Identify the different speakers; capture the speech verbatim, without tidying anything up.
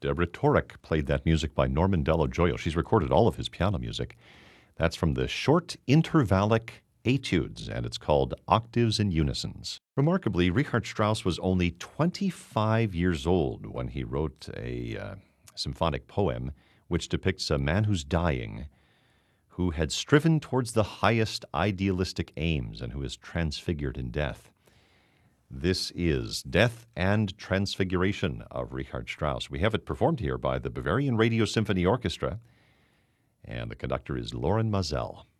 Speaker 1: uh, Rhetoric played that music by Norman Dello Gioia. She's recorded all of his piano music. That's from the Short Intervallic Etudes, and it's called Octaves and Unisons. Remarkably, Richard Strauss was only twenty-five years old when he wrote a uh, symphonic poem which depicts a man who's dying, who had striven towards the highest idealistic aims and who is transfigured in death. This is Death and Transfiguration of Richard Strauss. We have it performed here by the Bavarian Radio Symphony Orchestra, and the conductor is Loren Mazel.